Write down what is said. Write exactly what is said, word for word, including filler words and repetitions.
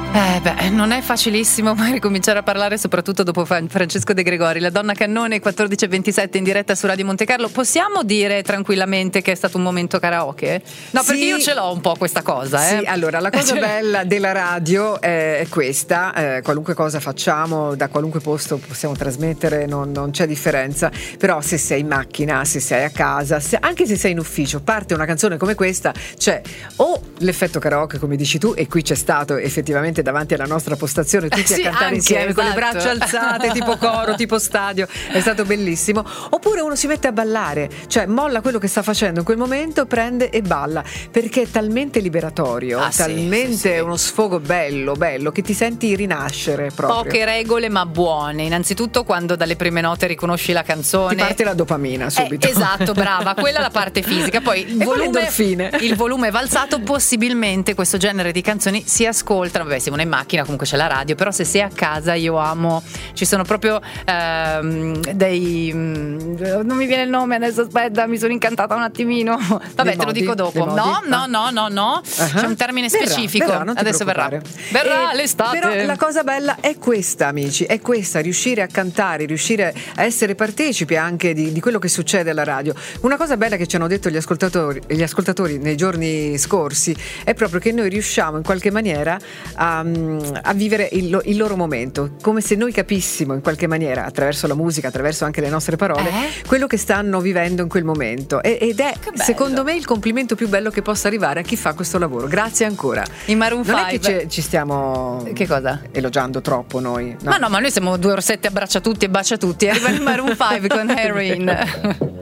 Eh beh, non è facilissimo poi ricominciare a parlare, soprattutto dopo Francesco De Gregori, la donna cannone, quattordici e ventisette in diretta su Radio Monte Carlo. Possiamo dire tranquillamente che è stato un momento karaoke? No, perché sì, io ce l'ho un po' questa cosa. Sì, eh. allora la cosa bella della radio è questa, eh, qualunque cosa facciamo, da qualunque posto possiamo trasmettere, non, non c'è differenza, però se sei in macchina, se sei a casa, se, anche se sei in ufficio, parte una canzone come questa, c'è o l'effetto karaoke come dici tu, e qui c'è stato effettivamente davanti alla nostra postazione tutti sì, a cantare anche, insieme, esatto, con le braccia alzate tipo coro, tipo stadio, è stato bellissimo. Oppure uno si mette a ballare, cioè molla quello che sta facendo in quel momento, prende e balla, perché è talmente liberatorio, ah, talmente sì, sì, sì. uno sfogo bello bello che ti senti rinascere proprio. Poche regole ma buone. Innanzitutto quando dalle prime note riconosci la canzone ti parte la dopamina subito. eh, esatto, brava, quella è la parte fisica. Poi il e volume, poi il volume va alzato, possibilmente questo genere di canzoni si ascoltano. Vabbè, se uno è in macchina comunque c'è la radio, però se sei a casa io amo, ci sono proprio ehm, dei non mi viene il nome adesso, aspetta, mi sono incantata un attimino, vabbè, te lo dico dopo. No, no, no, no, no, uh-huh. C'è un termine specifico, verrà, verrà, adesso verrà verrà e, l'estate. Però la cosa bella è questa, amici, è questa, riuscire a cantare, riuscire a essere partecipi anche di, di quello che succede alla radio. Una cosa bella che ci hanno detto gli ascoltatori, gli ascoltatori nei giorni scorsi è proprio che noi riusciamo in qualche maniera a a vivere il, il loro momento, come se noi capissimo in qualche maniera, attraverso la musica, attraverso anche le nostre parole, eh? quello che stanno vivendo in quel momento, e, ed è secondo me il complimento più bello che possa arrivare a chi fa questo lavoro. Grazie ancora. In Maroon non five è che ci stiamo che cosa? elogiando troppo noi, no? Ma no, ma noi siamo due orsetti abbraccia tutti e bacia tutti. Arrivano i Maroon five con Heroin.